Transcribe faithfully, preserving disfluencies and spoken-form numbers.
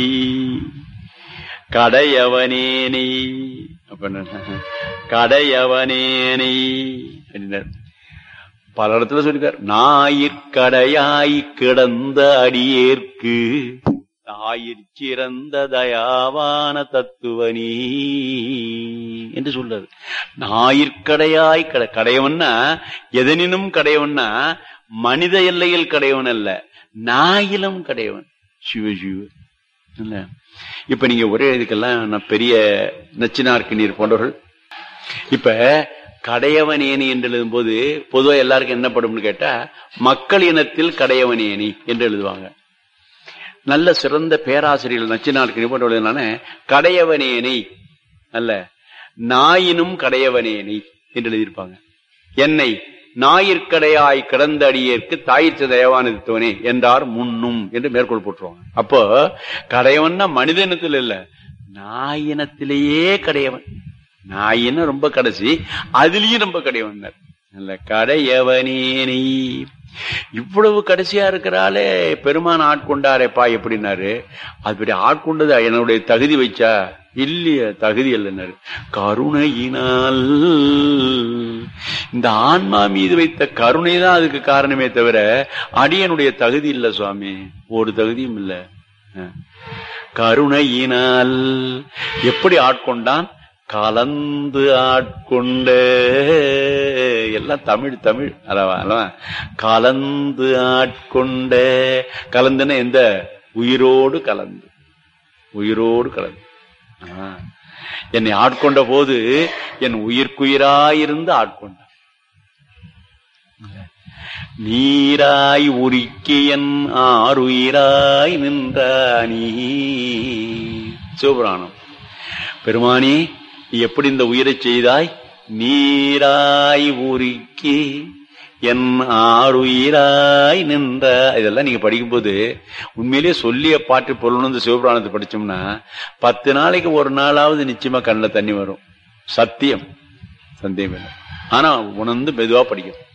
கடையவனேனை கடையவனேனை அப்படின்னார். பல இடத்துல சொல்லிருக்கார். ஞாயிற்கடையாய் கிடந்த அடியேற்கு ஞாயிற் சிறந்த தயாவான தத்துவனி என்று சொல்றாரு. ஞாயிற்கடையாய் கட கடையவன்னா எதனினும் கடையவன்னா மனித எல்லையில் கடையவன் அல்ல, நாயிலும் கடையவன். சிவ சிவ இல்ல. இப்ப நீங்க ஒரே இதுக்கெல்லாம் பெரிய நச்சினார்க்கு நீர் போன்றவர்கள் இப்ப கடையவனேனி என்று எழுதும் போது பொதுவா எல்லாருக்கும் என்ன படும்னு கேட்டா மக்கள் இனத்தில் கடையவனேனி என்று எழுதுவாங்க. நல்ல சிறந்த பேராசிரியர்கள் நச்சினார்க்கு நீர் போன்றவர்களான கடையவனேனி அல்ல, நாயினும் கடையவனேனி என்று எழுதியிருப்பாங்க. என்னை ஞாயிற்கடையாய் கிடந்த அடியேற்கு தாயிற்று தயவானதுவனே என்றார் முன்னும் என்று மேற்கோள் போட்டுருவாங்க. அப்போ கடையவன்னா மனித இனத்தில் இல்ல, நாயினத்திலேயே கடையவன். நாயின ரொம்ப கடைசி, அதுலயும் ரொம்ப கடையவன் நல்ல கடையவனேனி. இவ்வளவு கடைசியா இருக்கிறாலே பெருமான் ஆட்கொண்டாரேப்பா எப்படின்னாரு. அப்படி ஆட்கொண்டது என்னுடைய தகுதி வச்சா இல்லைய, தகுதி இல்லைன்னாரு. கருணையினால் இந்த ஆன்மா மீது வைத்த கருணை தான் அதுக்கு காரணமே தவிர அடியனுடைய தகுதி இல்ல சுவாமி, ஒரு தகுதியும் இல்ல. கருணையினால் எப்படி ஆட்கொண்டான்? கலந்து ஆட்கொண்ட எல்லாம் தமிழ் தமிழ் அல்லவா அல்லவா. கலந்து ஆட்கொண்ட, கலந்துன்னா எந்த உயிரோடு கலந்து, உயிரோடு கலந்து என்னை ஆட்கொண்ட போது என் உயிர்க்குயிராயிருந்து ஆட்கொண்ட. நீராய் உருக்கியன் ஆறுயிராய் நின்றானி. சிவபுராணம். பெருமானி எப்படி இந்த உயிரை செய்தாய்? நீராய் உருக்கி என் ஆறுயிராய் நின்ற. இதெல்லாம் நீங்க படிக்கும்போது உண்மையிலேயே சொல்லிய பாட்டு பொருள் வந்து சிவபுராணத்தை படிச்சோம்னா பத்து நாளைக்கு ஒரு நாளாவது நிச்சயமா கண்ணில் தண்ணி வரும். சத்தியம், சந்தேகம் இல்லை. ஆனா உணர்ந்து மெதுவா படிக்கணும்.